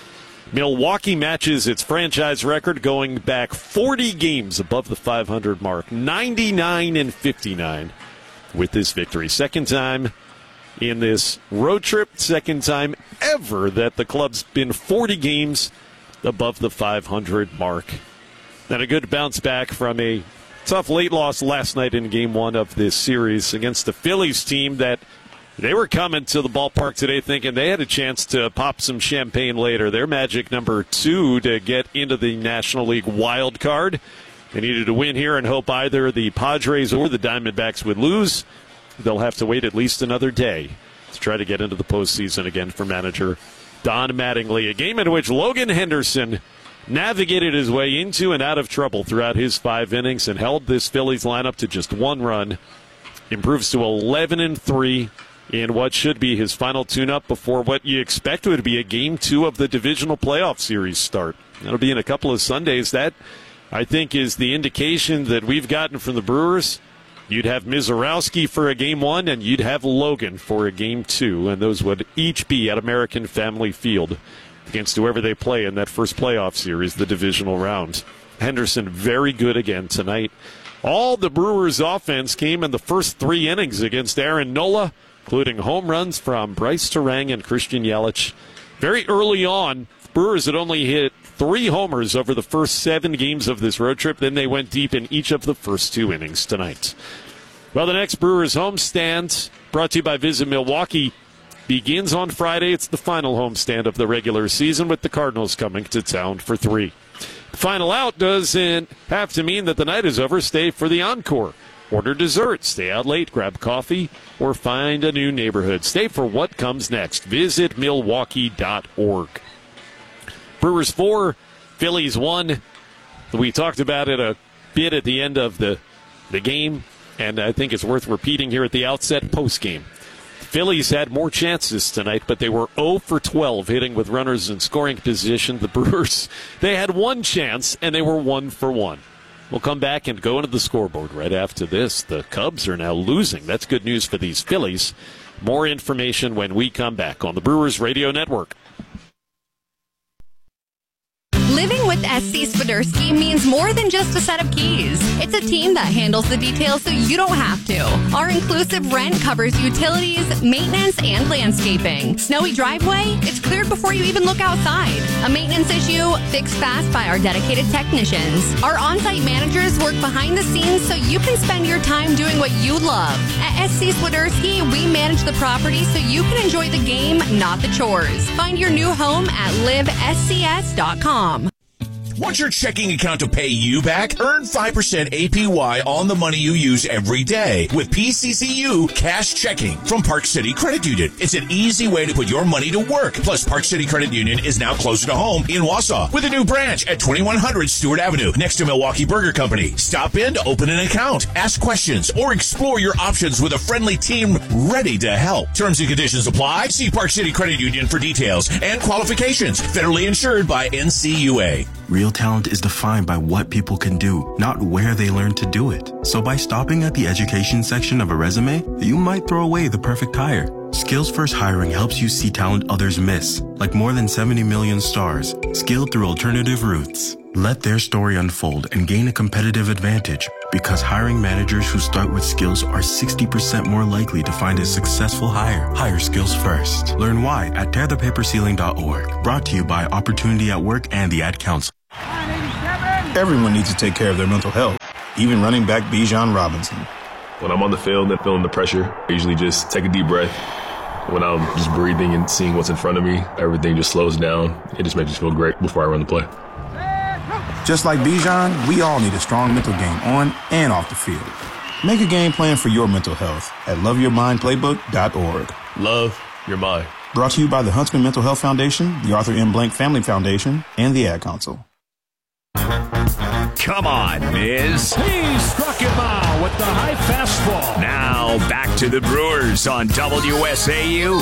Milwaukee matches its franchise record going back forty games above the five hundred mark, ninety-nine and fifty-nine with this victory. Second time in this road trip, second time ever that the club's been forty games above the five hundred mark. And a good bounce back from a tough late loss last night in game one of this series against the Phillies team that they were coming to the ballpark today thinking they had a chance to pop some champagne later. Their magic number two to get into the National League wild card. They needed to win here and hope either the Padres or the Diamondbacks would lose. They'll have to wait at least another day to try to get into the postseason again for manager Don Mattingly. A game in which Logan Henderson navigated his way into and out of trouble throughout his five innings and held this Phillies lineup to just one run. Improves to eleven and three in what should be his final tune-up before what you expect would be a game two of the divisional playoff series start. That'll be in a couple of Sundays. That, I think, is the indication that we've gotten from the Brewers. You'd have Mizorowski for a game one, and you'd have Logan for a game two, and those would each be at American Family Field against whoever they play in that first playoff series, the divisional round. Henderson very good again tonight. All the Brewers' offense came in the first three innings against Aaron Nola, including home runs from Bryce Terang and Christian Yelich. Very early on, Brewers had only hit three homers over the first seven games of this road trip. Then they went deep in each of the first two innings tonight. Well, the next Brewers homestand, brought to you by Visit Milwaukee, begins on Friday. It's the final homestand of the regular season, with the Cardinals coming to town for three. Final out doesn't have to mean that the night is over. Stay for the encore. Order dessert, stay out late, grab coffee, or find a new neighborhood. Stay for what comes next. Visit Milwaukee dot org. Brewers four, Phillies one. We talked about it a bit at the end of the, the game, and I think it's worth repeating here at the outset post-game. Phillies had more chances tonight, but they were oh for twelve hitting with runners in scoring position. The Brewers, they had one chance, and they were one for one. We'll come back and go into the scoreboard right after this. The Cubs are now losing. That's good news for these Phillies. More information when we come back on the Brewers Radio Network. Living with S C Swiderski means more than just a set of keys. It's a team that handles the details so you don't have to. Our inclusive rent covers utilities, maintenance, and landscaping. Snowy driveway? It's cleared before you even look outside. A maintenance issue? Fixed fast by our dedicated technicians. Our on-site managers work behind the scenes so you can spend your time doing what you love. At S C Swiderski, we manage the property so you can enjoy the game, not the chores. Find your new home at live S C S dot com. Want your checking account to pay you back? Earn five percent A P Y on the money you use every day with P C C U Cash Checking from Park City Credit Union. It's an easy way to put your money to work. Plus, Park City Credit Union is now closer to home in Wausau with a new branch at twenty-one hundred Stewart Avenue next to Milwaukee Burger Company. Stop in to open an account, ask questions, or explore your options with a friendly team ready to help. Terms and conditions apply. See Park City Credit Union for details and qualifications. Federally insured by N C U A. Real talent is defined by what people can do, not where they learn to do it. So by stopping at the education section of a resume, you might throw away the perfect hire. Skills First Hiring helps you see talent others miss, like more than seventy million stars, skilled through alternative routes. Let their story unfold and gain a competitive advantage Because hiring managers who start with skills are sixty percent more likely to find a successful hire. Hire skills first. Learn why at tear the paper ceiling dot org. Brought to you by Opportunity at Work and the Ad Council. Everyone needs to take care of their mental health, even running back Bijan Robinson. When I'm on the field and feeling the pressure, I usually just take a deep breath. When I'm just breathing and seeing what's in front of me, everything just slows down. It just makes me feel great before I run the play. Just like Bijan, we all need a strong mental game on and off the field. Make a game plan for your mental health at love your mind playbook dot org. Love your mind. Brought to you by the Huntsman Mental Health Foundation, the Arthur M. Blank Family Foundation, and the Ad Council. Come on, Miz. He struck him out with the high fastball. Now back to the Brewers on W S A U.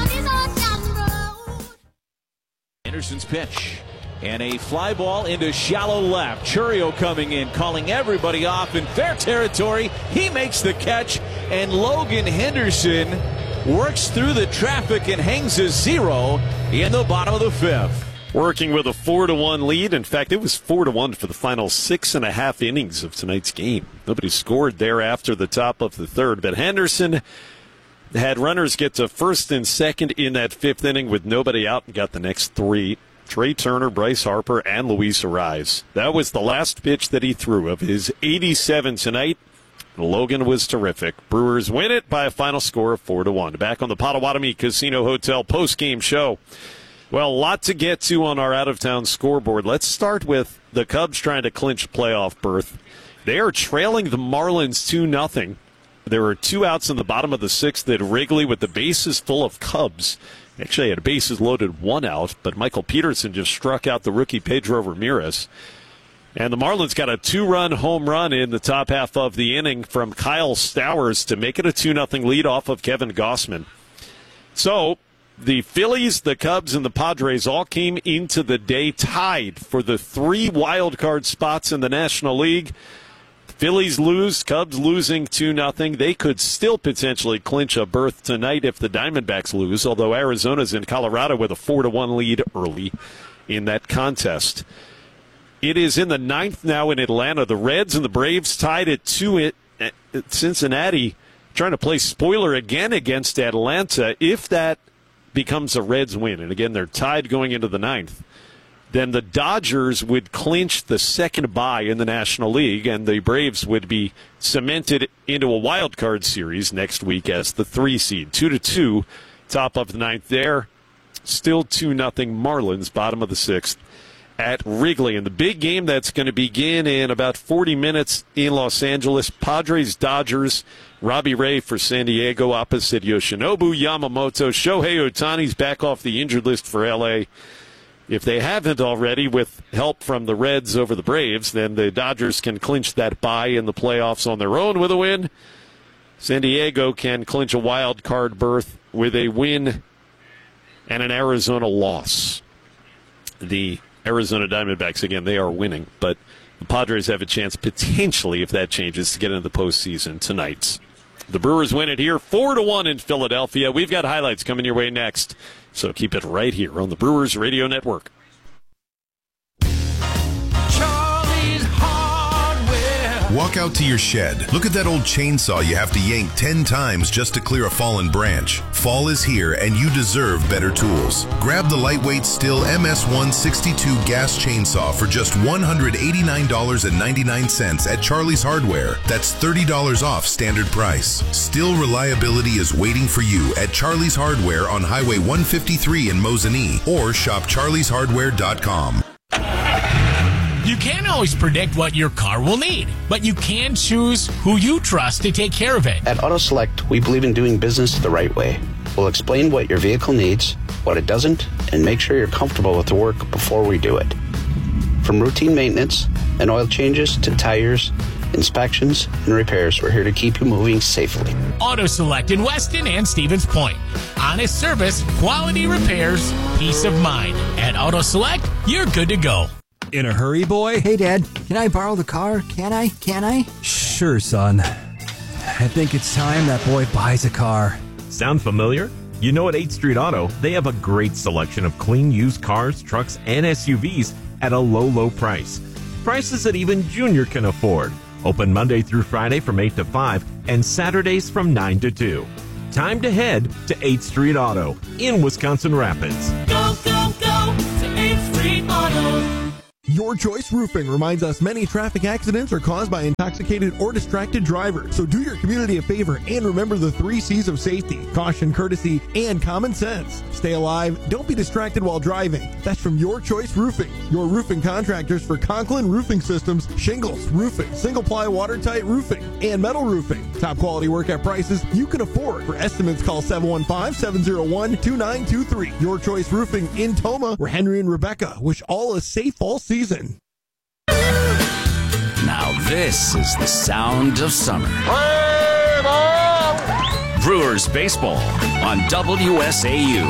Anderson's pitch. And a fly ball into shallow left. Chourio coming in, calling everybody off in fair territory. He makes the catch, and Logan Henderson works through the traffic and hangs a zero in the bottom of the fifth. Working with a four to one lead. In fact, it was four to one for the final six and a half innings of tonight's game. Nobody scored there after the top of the third, but Henderson had runners get to first and second in that fifth inning with nobody out and got the next three. Trey Turner, Bryce Harper, and Luis Arraez. That was the last pitch that he threw of his eighty-seven tonight. Logan was terrific. Brewers win it by a final score of four to one. Back on the Potawatomi Casino Hotel post-game show. Well, a lot to get to on our out-of-town scoreboard. Let's start with the Cubs trying to clinch a playoff berth. They are trailing the Marlins two nothing. There are two outs in the bottom of the sixth at Wrigley with the bases full of Cubs. Actually had a bases loaded one out, but Michael Peterson just struck out the rookie Pedro Ramirez. And the Marlins got a two-run home run in the top half of the inning from Kyle Stowers to make it a two nothing lead off of Kevin Gossman. So the Phillies, the Cubs, and the Padres all came into the day tied for the three wild card spots in the National League. Phillies lose, Cubs losing two nothing. They could still potentially clinch a berth tonight if the Diamondbacks lose, although Arizona's in Colorado with a four to one lead early in that contest. It is in the ninth now in Atlanta. The Reds and the Braves tied at two at Cincinnati, trying to play spoiler again against Atlanta. If that becomes a Reds win, and again they're tied going into the ninth, then the Dodgers would clinch the second bye in the National League, and the Braves would be cemented into a wild card series next week as the three seed. Two to two, top of the ninth there. Still two nothing Marlins, bottom of the sixth at Wrigley. And the big game that's going to begin in about forty minutes in Los Angeles, Padres Dodgers. Robbie Ray for San Diego opposite Yoshinobu Yamamoto. Shohei Ohtani's back off the injured list for L A. If they haven't already, with help from the Reds over the Braves, then the Dodgers can clinch that bye in the playoffs on their own with a win. San Diego can clinch a wild card berth with a win and an Arizona loss. The Arizona Diamondbacks, again, they are winning, but the Padres have a chance potentially, if that changes, to get into the postseason tonight. The Brewers win it here, four to one in Philadelphia. We've got highlights coming your way next. So keep it right here on the Brewers Radio Network. Charlie's Hardware. Walk out to your shed. Look at that old chainsaw you have to yank ten times just to clear a fallen branch. Fall is here and you deserve better tools. Grab the lightweight Stihl M S one sixty-two gas chainsaw for just one hundred eighty-nine dollars and ninety-nine cents at Charlie's Hardware. That's thirty dollars off standard price. Stihl reliability is waiting for you at Charlie's Hardware on Highway one fifty-three in Mosinee, or shop charlies hardware dot com. You can't always predict what your car will need, but you can choose who you trust to take care of it. At AutoSelect, we believe in doing business the right way. We'll explain what your vehicle needs, what it doesn't, and make sure you're comfortable with the work before we do it. From routine maintenance and oil changes to tires, inspections, and repairs, we're here to keep you moving safely. AutoSelect in Weston and Stevens Point. Honest service, quality repairs, peace of mind. At AutoSelect, you're good to go. In a hurry, boy? Hey, Dad, can I borrow the car? Can I? Can I? Sure, son. I think it's time that boy buys a car. Sound familiar? You know, at eighth Street Auto, they have a great selection of clean used cars, trucks, and S U Vs at a low, low price. Prices that even Junior can afford. Open Monday through Friday from eight to five and Saturdays from nine to two. Time to head to eighth Street Auto in Wisconsin Rapids. Go, go, go to eighth Street Auto. Your Choice Roofing reminds us many traffic accidents are caused by intoxicated or distracted drivers. So do your community a favor and remember the three C's of safety: caution, courtesy, and common sense. Stay alive. Don't be distracted while driving. That's from Your Choice Roofing, your roofing contractors for Conklin Roofing Systems, shingles, roofing, single-ply watertight roofing, and metal roofing. Top quality work at prices you can afford. For estimates, call seven one five, seven zero one, two nine two three. Your Choice Roofing in Toma, where Henry and Rebecca wish all a safe fall season. Season. Now this is the sound of summer. Brewers baseball on W S A U.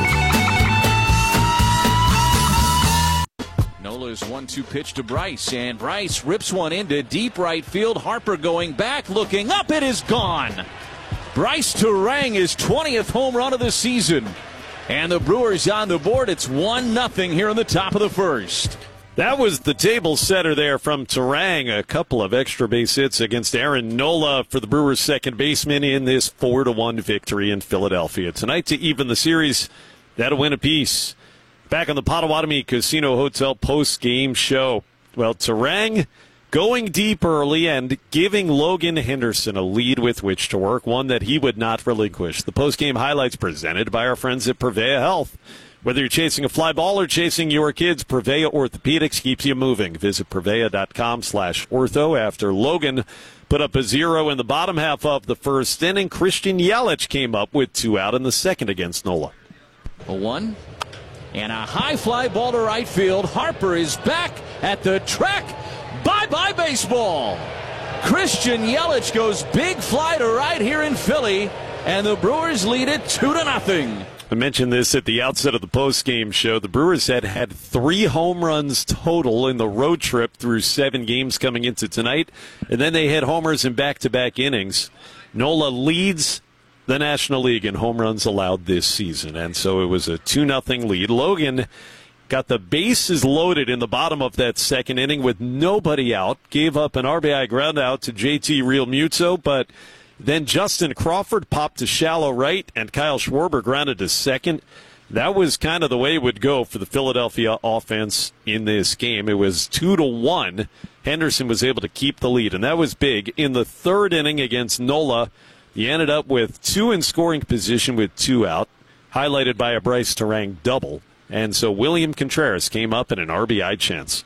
Nola's one two pitch to Bryce, and Bryce rips one into deep right field. Harper going back, looking up, it is gone. Bryce Turang, his twentieth home run of the season. And the Brewers on the board. It's one nothing here in the top of the first. That was the table setter there from Turang. A couple of extra base hits against Aaron Nola for the Brewers' second baseman in this four to one victory in Philadelphia. Tonight to even the series, that'll win apiece. Back on the Potawatomi Casino Hotel post-game show. Well, Turang going deep early and giving Logan Henderson a lead with which to work, one that he would not relinquish. The post-game highlights presented by our friends at Prevea Health. Whether you're chasing a fly ball or chasing your kids, Prevea Orthopedics keeps you moving. Visit Prevea.com slash ortho. After Logan put up a zero in the bottom half of the first inning, Christian Yelich came up with two out in the second against Nola. A one and a high fly ball to right field. Harper is back at the track. Bye-bye baseball. Christian Yelich goes big fly to right here in Philly, and the Brewers lead it two to nothing. I mentioned this at the outset of the post-game show. The Brewers had had three home runs total in the road trip through seven games coming into tonight, and then they hit homers in back-to-back innings. Nola leads the National League in home runs allowed this season, and so it was a two nothing lead. Logan got the bases loaded in the bottom of that second inning with nobody out, gave up an R B I ground out to J T Realmuto, but then Justin Crawford popped to shallow right, and Kyle Schwarber grounded to second. That was kind of the way it would go for the Philadelphia offense in this game. It was two to one. Henderson was able to keep the lead, and that was big. In the third inning against Nola, he ended up with two in scoring position with two out, highlighted by a Bryce Turang double. And so William Contreras came up in an R B I chance.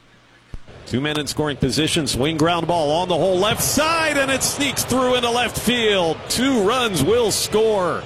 Two men in scoring position, swing ground ball on the whole left side, and it sneaks through into left field. Two runs will score.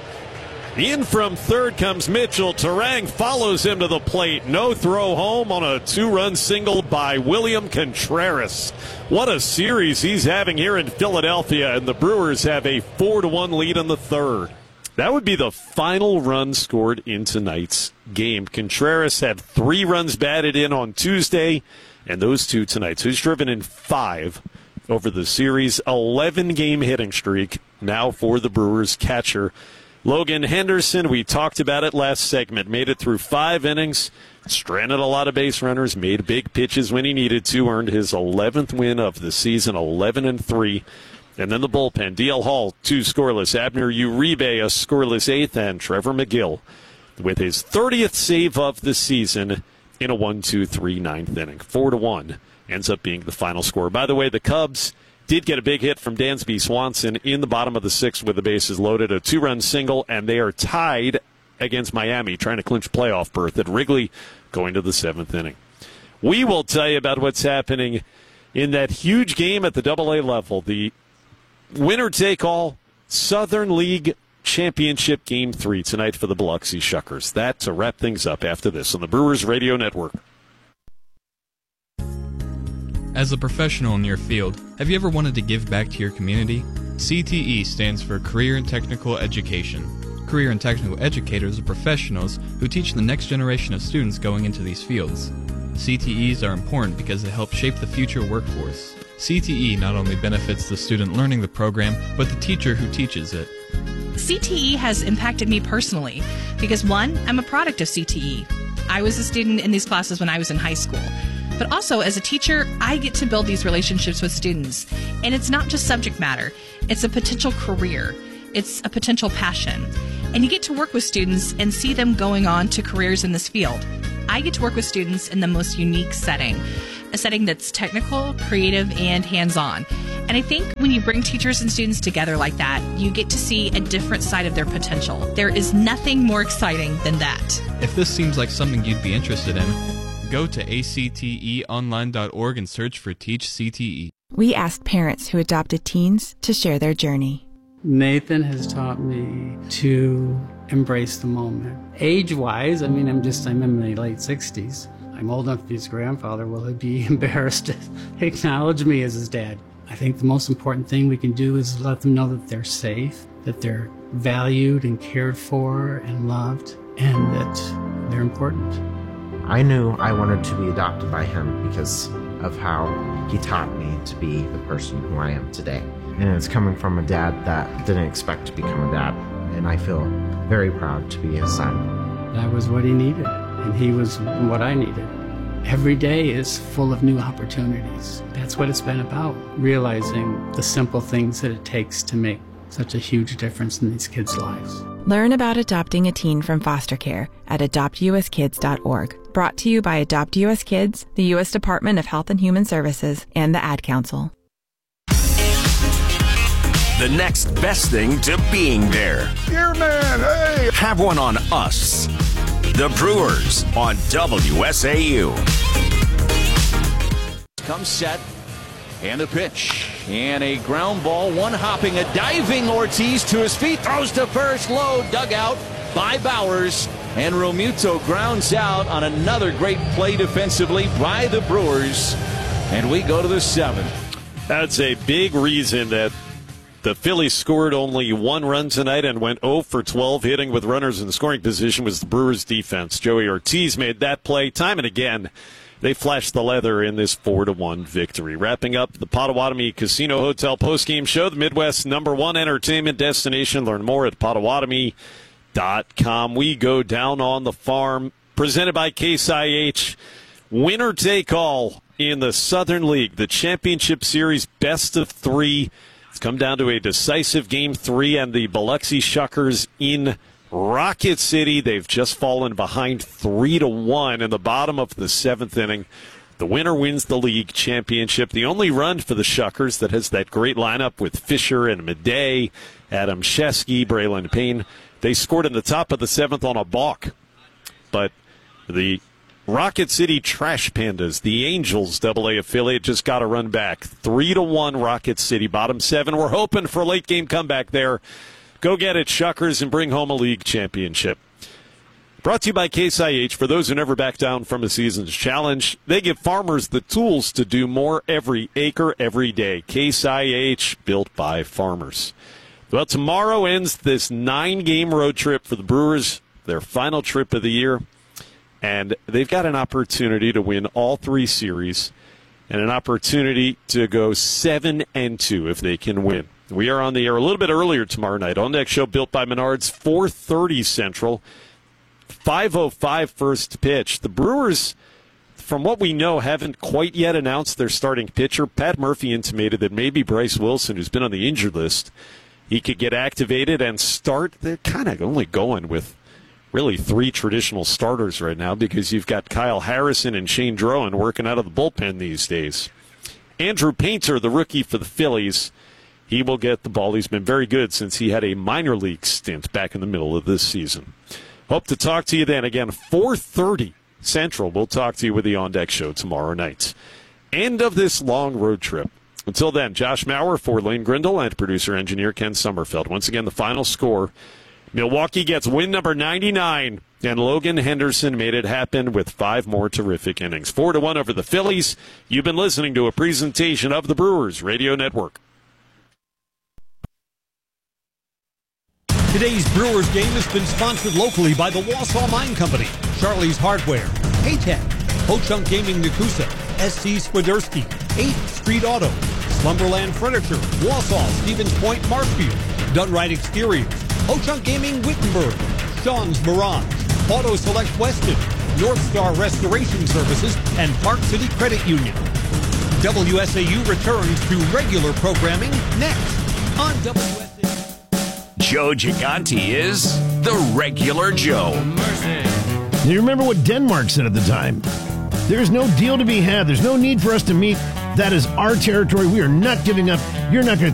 In from third comes Mitchell. Turang follows him to the plate. No throw home on a two-run single by William Contreras. What a series he's having here in Philadelphia, and the Brewers have a four to one lead in the third. That would be the final run scored in tonight's game. Contreras had three runs batted in on Tuesday, and those two tonight. So he's driven in five over the series. eleven-game hitting streak now for the Brewers catcher Logan Henderson. We talked about it last segment. Made it through five innings, stranded a lot of base runners, made big pitches when he needed to, earned his eleventh win of the season, eleven and three. And then the bullpen, D L Hall, two scoreless. Abner Uribe, a scoreless eighth. And Trevor McGill with his thirtieth save of the season in a one two three ninth inning. Four to one ends up being the final score. By the way, the Cubs did get a big hit from Dansby Swanson in the bottom of the sixth with the bases loaded, a two-run single, and they are tied against Miami, trying to clinch playoff berth at Wrigley going to the seventh inning. We will tell you about what's happening in that huge game at the double A level, the winner-take-all Southern League Championship Game three tonight for the Biloxi Shuckers. That to wrap things up after this on the Brewers Radio Network. As a professional in your field, have you ever wanted to give back to your community? C T E stands for Career and Technical Education. Career and Technical Educators are professionals who teach the next generation of students going into these fields. C T Es are important because they help shape the future workforce. C T E not only benefits the student learning the program, but the teacher who teaches it. C T E has impacted me personally because, one, I'm a product of C T E. I was a student in these classes when I was in high school. But also, as a teacher, I get to build these relationships with students. And it's not just subject matter. It's a potential career. It's a potential passion. And you get to work with students and see them going on to careers in this field. I get to work with students in the most unique setting, a setting that's technical, creative, and hands-on. And I think when you bring teachers and students together like that, you get to see a different side of their potential. There is nothing more exciting than that. If this seems like something you'd be interested in, go to A C T E online dot org and search for Teach C T E. We asked parents who adopted teens to share their journey. Nathan has taught me to embrace the moment. Age-wise, I mean, I'm just, I'm in my late sixties. I'm old enough to be his grandfather. Will he be embarrassed to acknowledge me as his dad? I think the most important thing we can do is let them know that they're safe, that they're valued and cared for and loved, and that they're important. I knew I wanted to be adopted by him because of how he taught me to be the person who I am today. And it's coming from a dad that didn't expect to become a dad. And I feel very proud to be his son. That was what he needed, and he was what I needed. Every day is full of new opportunities. That's what it's been about, realizing the simple things that it takes to make such a huge difference in these kids' lives. Learn about adopting a teen from foster care at adopt u s kids dot org. Brought to you by Adopt U S Kids, the U S Department of Health and Human Services, and the Ad Council. The next best thing to being there. Here, man, hey! Have one on us. The Brewers on W S A U. Comes set, and a pitch. And a ground ball, one hopping, a diving Ortiz to his feet, throws to first, low, dugout by Bowers. And Romuto grounds out on another great play defensively by the Brewers. And we go to the seventh. That's a big reason that the Phillies scored only one run tonight and went oh for twelve, hitting with runners in scoring position, was the Brewers' defense. Joey Ortiz made that play time and again. They flashed the leather in this four to one victory. Wrapping up the Potawatomi Casino Hotel postgame show, the Midwest's number one entertainment destination. Learn more at potawatomi dot com. We go down on the farm, presented by Case I H. Winner take all in the Southern League, the championship series, best of three. It's come down to a decisive game three, and the Biloxi Shuckers in Rocket City. They've just fallen behind three to one in the bottom of the seventh inning. The winner wins the league championship. The only run for the Shuckers that has that great lineup with Fisher and Madej, Adam Shesky, Braylon Payne. They scored in the top of the seventh on a balk. But the Rocket City Trash Pandas, the Angels double A affiliate, just got a run back. Three to one Rocket City, bottom seven. We're hoping for a late game comeback there. Go get it, Shuckers, and bring home a league championship. Brought to you by Case I H. For those who never back down from a season's challenge, they give farmers the tools to do more every acre, every day. Case I H, built by farmers. Well, tomorrow ends this nine-game road trip for the Brewers, their final trip of the year. And they've got an opportunity to win all three series and an opportunity to go seven and two if they can win. We are on the air a little bit earlier tomorrow night. On Deck Show, built by Menards, four thirty Central, five oh five first pitch. The Brewers, from what we know, haven't quite yet announced their starting pitcher. Pat Murphy intimated that maybe Bryce Wilson, who's been on the injured list, he could get activated and start. They're kind of only going with really three traditional starters right now because you've got Kyle Harrison and Shane Drowan working out of the bullpen these days. Andrew Painter, the rookie for the Phillies, he will get the ball. He's been very good since he had a minor league stint back in the middle of this season. Hope to talk to you then. Again, four thirty Central. We'll talk to you with the On Deck Show tomorrow night. End of this long road trip. Until then, Josh Maurer for Lane Grindle and producer-engineer Ken Sommerfeld. Once again, the final score. Milwaukee gets win number ninety-nine, and Logan Henderson made it happen with five more terrific innings. Four to one over the Phillies. You've been listening to a presentation of the Brewers Radio Network. Today's Brewers game has been sponsored locally by the Wausau Mine Company, Charlie's Hardware, Paytech, Ho-Chunk Gaming Nakusa, S C Swiderski, eighth Street Auto, Slumberland Furniture, Wausau, Stevens Point, Markfield, Dunright Exteriors, Ho-Chunk Gaming Wittenberg, Sean's Mirage, Auto Select Weston, North Star Restoration Services, and Park City Credit Union. W S A U returns to regular programming next on W S A U. Joe Gigante is the regular Joe. You remember what Denmark said at the time? There's no deal to be had. There's no need for us to meet. That is our territory. We are not giving up. You're not going to